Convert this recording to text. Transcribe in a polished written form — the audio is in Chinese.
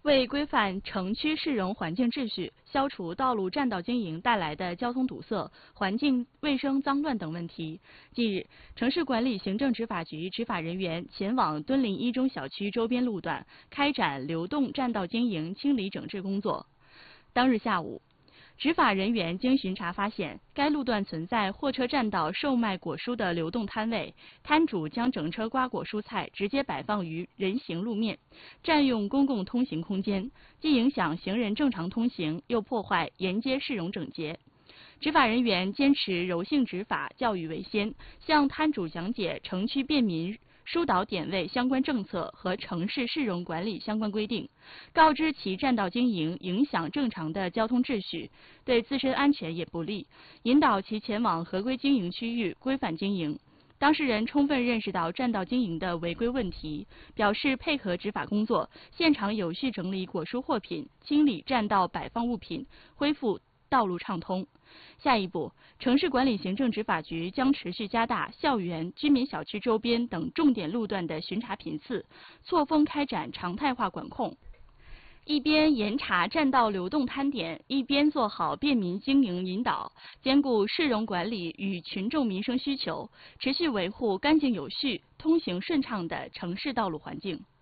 为规范城区市容环境秩序，消除道路占道经营带来的交通堵塞、环境卫生脏乱等问题，近日，城市管理行政执法局执法人员前往敦临一中小区周边路段，开展流动占道经营清理整治工作。当日下午，执法人员经巡查发现，该路段存在货车占道售卖果蔬的流动摊位，摊主将整车瓜果蔬菜直接摆放于人行路面，占用公共通行空间，既影响行人正常通行，又破坏沿街市容整洁。执法人员坚持柔性执法，教育为先，向摊主讲解城区便民疏导点位相关政策和城市市容管理相关规定，告知其占道经营影响正常的交通秩序，对自身安全也不利，引导其前往合规经营区域规范经营。当事人充分认识到占道经营的违规问题，表示配合执法工作，现场有序整理果蔬货品，清理占道摆放物品，恢复道路畅通。下一步，城市管理行政执法局将持续加大校园、居民小区周边等重点路段的巡查频次，错峰开展常态化管控。一边严查占道流动摊点，一边做好便民经营引导，兼顾市容管理与群众民生需求，持续维护干净有序、通行顺畅的城市道路环境。